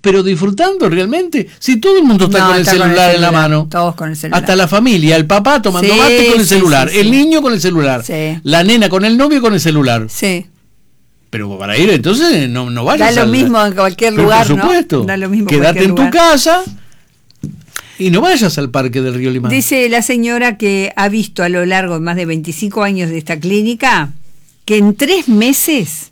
pero disfrutando realmente. Si todo el mundo está con el celular en la mano. Todos con el celular. Hasta la familia, el papá tomando mate con el celular, el niño con el celular, la nena con el novio con el celular. Sí. Pero para ir entonces no vayas. Da lo mismo en cualquier lugar, por supuesto, ¿no? Da lo mismo. Quédate en tu casa y no vayas al parque del Río Limán. Dice la señora que ha visto a lo largo de más de 25 años de esta clínica que en 3 meses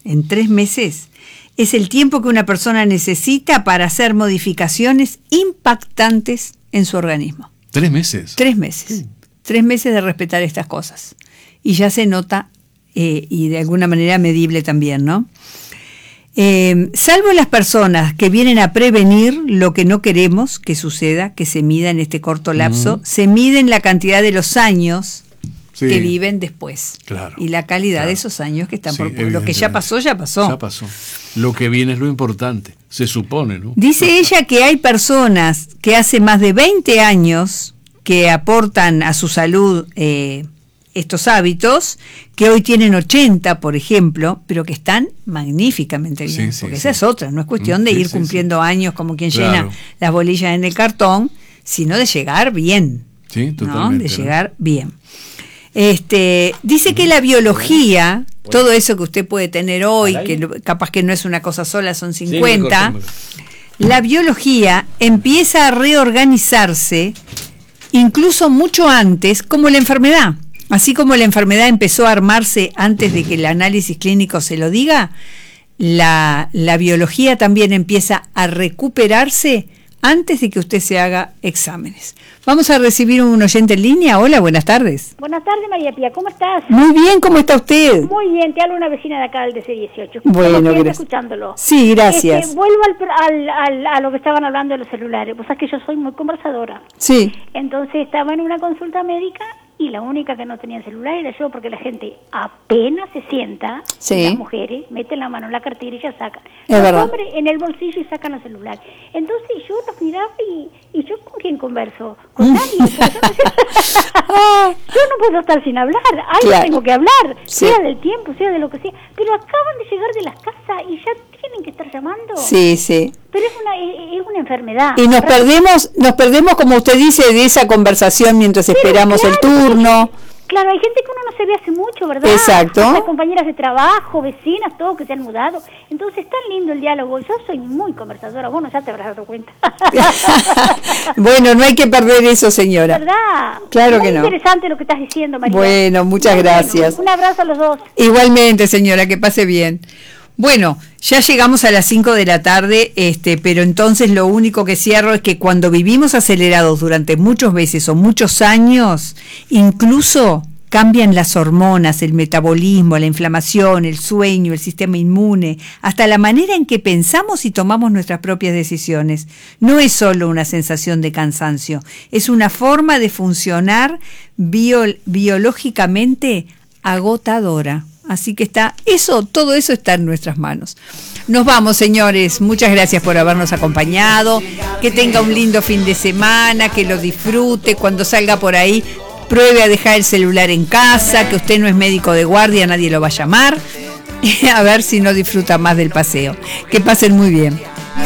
es el tiempo que una persona necesita para hacer modificaciones impactantes en su organismo. 3 meses. 3 meses. 3 meses de respetar estas cosas. Y ya se nota, y de alguna manera medible también, ¿no? Salvo las personas que vienen a prevenir lo que no queremos que suceda, que se mida en este corto lapso, se mide en la cantidad de los años que viven después. Claro, y la calidad de esos años que están por lo que ya pasó. Ya pasó. Lo que viene es lo importante, se supone, ¿no? Dice ella que hay personas que hace más de 20 años que aportan a su salud estos hábitos, que hoy tienen 80, por ejemplo, pero que están magníficamente bien, porque esa es otra, no es cuestión de ir cumpliendo años como quien llena las bolillas en el cartón, sino de llegar bien, ¿no? De llegar bien. Dice que la biología, todo eso que usted puede tener hoy, que capaz que no es una cosa sola, son 50, la biología empieza a reorganizarse incluso mucho antes, como la enfermedad. Así como la enfermedad empezó a armarse antes de que el análisis clínico se lo diga, la biología también empieza a recuperarse antes de que usted se haga exámenes. Vamos a recibir un oyente en línea. Hola, buenas tardes. Buenas tardes, María Pía, ¿cómo estás? Muy bien, ¿cómo está usted? Muy bien, te habla una vecina de acá del DC18. Bueno, gracias. Escuchándolo. Sí, gracias. Vuelvo a lo que estaban hablando de los celulares. Vos sabés que yo soy muy conversadora. Sí. Entonces estaba en una consulta médica y la única que no tenía celular era yo, porque la gente apenas se sienta, las mujeres meten la mano en la cartera y ya sacan. Los hombres en el bolsillo y sacan el celular. Entonces yo los miraba y yo ¿con quién converso? Con nadie. Yo no puedo estar sin hablar, tengo que hablar, sea del tiempo, sea de lo que sea. Pero acaban de llegar de las casas y ya tienen que estar llamando. Sí. Pero es una enfermedad. Y nos perdemos, como usted dice, de esa conversación mientras esperamos el turno. Claro, hay gente que uno no se ve hace mucho, ¿verdad? Exacto. Hay compañeras de trabajo, vecinas, todos que se han mudado. Entonces es tan lindo el diálogo. Yo soy muy conversadora, bueno, ya te habrás dado cuenta. Bueno, no hay que perder eso, señora. ¿Verdad? Claro muy que no. Muy interesante lo que estás diciendo, María. Bueno, muchas gracias. Un abrazo a los dos. Igualmente, señora, que pase bien. Bueno, ya llegamos a las 5 de la tarde, pero entonces lo único que cierro es que cuando vivimos acelerados durante muchos meses o muchos años, incluso cambian las hormonas, el metabolismo, la inflamación, el sueño, el sistema inmune, hasta la manera en que pensamos y tomamos nuestras propias decisiones. No es solo una sensación de cansancio, es una forma de funcionar biológicamente agotadora. Así que todo eso está en nuestras manos. Nos vamos, señores. Muchas gracias por habernos acompañado. Que tenga un lindo fin de semana, que lo disfrute. Cuando salga por ahí, pruebe a dejar el celular en casa, que usted no es médico de guardia, nadie lo va a llamar. A ver si no disfruta más del paseo. Que pasen muy bien.